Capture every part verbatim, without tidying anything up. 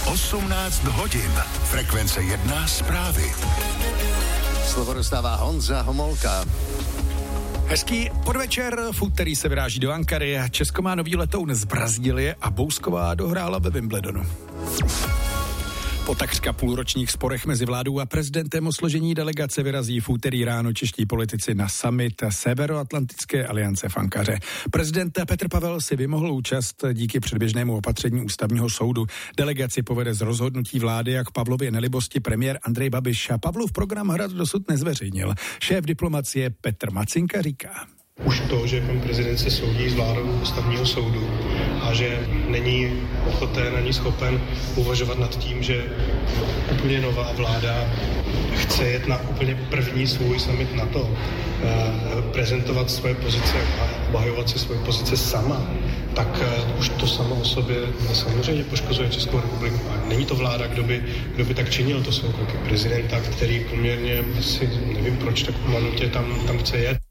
osmnáct hodin. Frekvence jedna zprávy. Slovo dostává Honza Homolka. Hezký podvečer, v úterý se vyráží do Ankary. Česko má nový letoun z Brazílie a Bousková dohrála ve Wimbledonu. Po takřka půlročních sporech mezi vládou a prezidentem o složení delegace vyrazí v úterý ráno čeští politici na summit Severoatlantické aliance v Ankaře. Prezident Petr Pavel si vymohl účast díky předběžnému opatření ústavního soudu. Delegaci povede z rozhodnutí vlády jak Pavlově nelibosti premiér Andrej Babiš. A Pavlův program Hrad dosud nezveřejnil. Šéf diplomacie Petr Macinka říká: Už to, že pan prezident se soudí s vládou ústavního soudu a že není ochoten ani schopen uvažovat nad tím, že úplně nová vláda chce jet na úplně první svůj summit NATO, prezentovat svoje pozice a obhajovat si svoje pozice sama, tak už to samo o sobě samozřejmě poškozuje Českou republiku. A není to vláda, kdo by, kdo by tak činil, to jsou kroky prezidenta, který poměrně asi nevím proč tak umanutě tam, tam chce jet.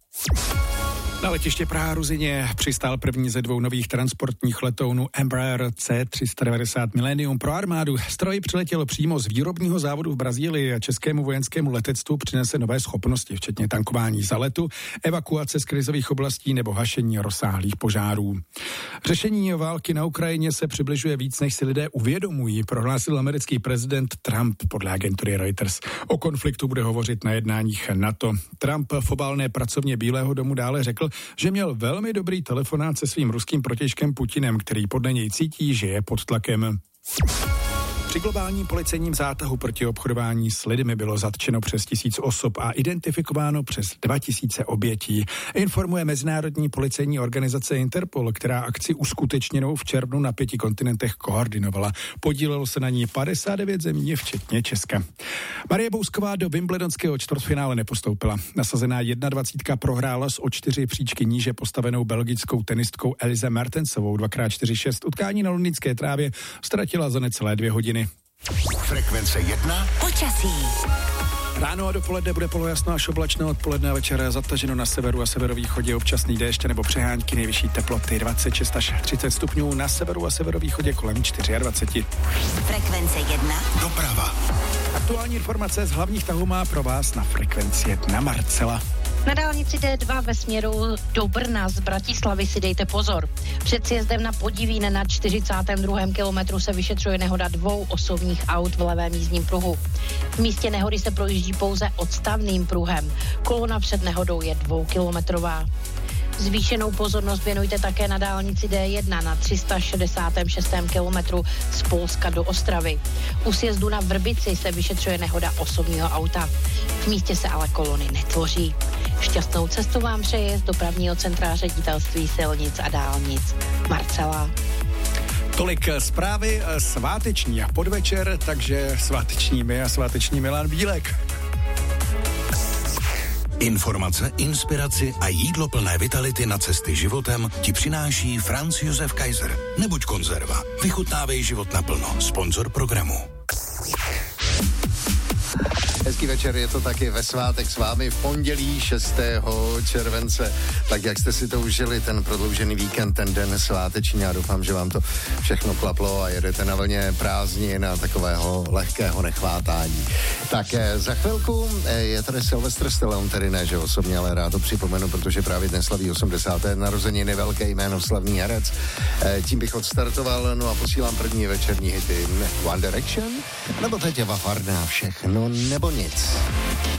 Na letiště Praha-Ruzyně přistál první ze dvou nových transportních letounů Embraer C tři sta devadesát Millennium pro armádu. Stroj přiletěl přímo z výrobního závodu v Brazílii a českému vojenskému letectvu přinese nové schopnosti, včetně tankování za letu, evakuace z krizových oblastí nebo hašení rozsáhlých požárů. Řešení války na Ukrajině se přibližuje víc, než si lidé uvědomují, prohlásil americký prezident Trump podle agentury Reuters. O konfliktu bude hovořit na jednáních NATO. Trump v obálné pracovně Bílého domu dále řekl, že měl velmi dobrý telefonát se svým ruským protějškem Putinem, který podle něj cítí, že je pod tlakem. Při globálním policejním zátahu proti obchodování s lidmi bylo zatčeno přes tisíc osob a identifikováno přes dva tisíce obětí. Informuje mezinárodní policejní organizace Interpol, která akci uskutečněnou v červnu na pěti kontinentech koordinovala. Podílelo se na ní padesát devět zemí, včetně Česka. Marie Bousková do wimbledonského čtvrtfinále nepostoupila. Nasazená dvacítka jedna prohrála s o čtyři příčky níže postavenou belgickou tenistkou Elise Mertensovou dva krát čtyři šest. Utkání na londýnské trávě ztratila za necelé dvě hodiny. Frekvence jedna. Počasí. Ráno a dopoledne bude polojasno až oblačno, odpoledne a večer zataženo na severu a severovýchodě občasný déšť nebo přehánky, nejvyšší teploty dvacet šest až třicet stupňů, na severu a severovýchodě kolem dvacet čtyři. Frekvence jedna. Doprava. Aktuální informace z hlavních tahů má pro vás na Frekvenci jedna Marcela. Na dálnici D dva ve směru do Brna z Bratislavy si dejte pozor. Před sjezdem na Podivín na čtyřicátém druhém kilometru se vyšetřuje nehoda dvou osobních aut v levém jízdním pruhu. V místě nehody se projíždí pouze odstavným pruhem. Kolona před nehodou je dvoukilometrová. Zvýšenou pozornost věnujte také na dálnici D jedna na tři sta šedesátém šestém kilometru z Polska do Ostravy. U sjezdu na Vrbici se vyšetřuje nehoda osobního auta. V místě se ale kolony netvoří. Šťastnou cestu vám přeje z dopravního centra Ředitelství silnic a dálnic Marcela. Tolik zprávy sváteční a podvečer, takže sváteční my a sváteční Milan Bílek. Informace, inspiraci a jídlo plné vitality na cesty životem ti přináší Franz Josef Kaiser. Nebuď konzerva. Vychutnávej život naplno. Sponzor programu. Hezký večer, je to taky ve svátek s vámi v pondělí šestého července. Tak jak jste si to užili, ten prodloužený víkend, ten den sváteční, já doufám, že vám to všechno klaplo a jedete na vlně prázdnin a takového lehkého nechvátání. Tak eh, za chvilku eh, je tady Sylvester Stallone, tedy ne, že osobně, ale rád to připomenu, protože právě dnes slaví osmdesáté narozeniny, velké jméno, slavný herec. Eh, tím bych odstartoval, no a posílám první večerní hity One Direction, nebo teď Eva Farná, všechno nebo nic.